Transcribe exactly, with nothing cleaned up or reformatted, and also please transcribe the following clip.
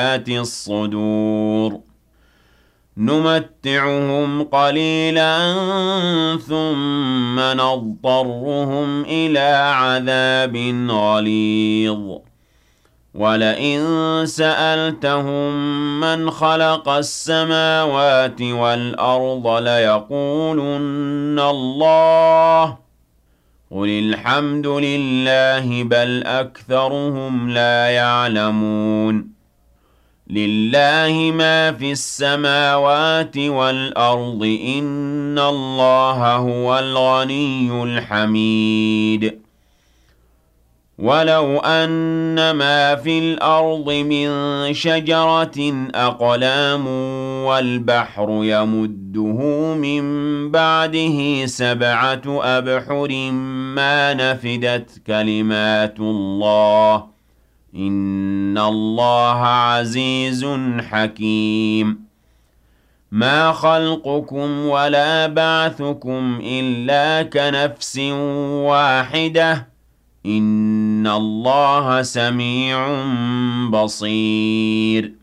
الصدور نمتعهم قليلا ثم نضطرهم إلى عذاب غليظ ولئن سألتهم من خلق السماوات والأرض ليقولن الله قل الحمد لله بل أكثرهم لا يعلمون لله ما في السماوات والأرض إن الله هو الغني الحميد ولو أن ما في الأرض من شجرة أقلام والبحر يمده من بعده سبعة أبحر ما نفدت كلمات الله إن الله عزيز حكيم ما خلقكم ولا بعثكم إلا كنفس واحدة إن الله سميع بصير